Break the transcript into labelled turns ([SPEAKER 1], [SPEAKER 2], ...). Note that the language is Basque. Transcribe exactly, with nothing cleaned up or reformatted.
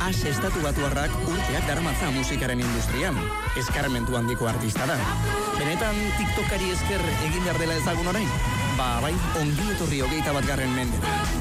[SPEAKER 1] As estatu batuarrak urteak daramatza musikaren industrian. Eskarmentu handiko artista da. Benetan TikTokari esker egin behar dela ezagun orain? Ba, bai, ongi etorri hogeita bat garren mendera.